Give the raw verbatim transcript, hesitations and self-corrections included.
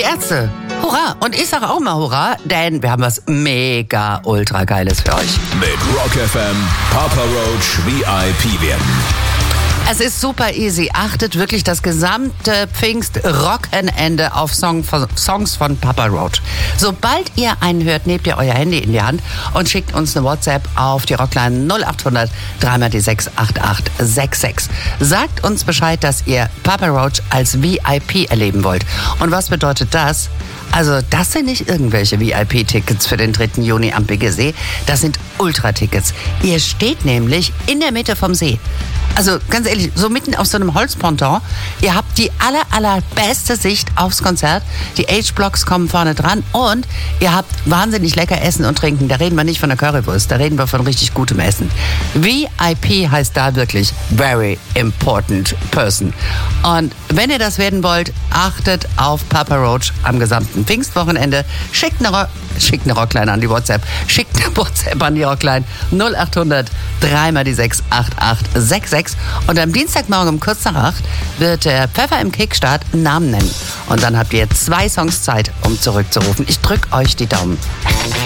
Ärzte. Hurra! Und ich sage auch mal Hurra, denn wir haben was mega ultra Geiles für euch. Mit Rock F M Papa Roach V I P werden. Es ist super easy. Achtet wirklich das gesamte Pfingst-Rockenende auf Song von, Songs von Papa Roach. Sobald ihr einen hört, nehmt ihr euer Handy in die Hand und schickt uns eine WhatsApp auf die Rockline null acht hundert drei mal die sechs acht acht sechs sechs. Sagt uns Bescheid, dass ihr Papa Roach als V I P erleben wollt. Und was bedeutet das? Also das sind nicht irgendwelche V I P-Tickets für den dritten Juni am Biggesee. Das sind Ultra-Tickets. Ihr steht nämlich in der Mitte vom See. Also ganz ehrlich, so mitten auf so einem Holzponton. Ihr habt die aller, allerbeste Sicht aufs Konzert. Die H-Blocks kommen vorne dran und ihr habt wahnsinnig lecker Essen und Trinken. Da reden wir nicht von der Currywurst, da reden wir von richtig gutem Essen. V I P heißt da wirklich Very Important Person. Und wenn ihr das werden wollt, achtet auf Papa Roach am gesamten Pfingstwochenende. Schickt eine, Ro- schickt eine Rockline an die WhatsApp. Schickt eine WhatsApp an die Rockline null acht hundert drei mal die sechs acht acht sechs sechs. Und am Dienstagmorgen um kurz nach acht wird der Pfeffer im Kickstart einen Namen nennen. Und dann habt ihr zwei Songs Zeit, um zurückzurufen. Ich drück euch die Daumen.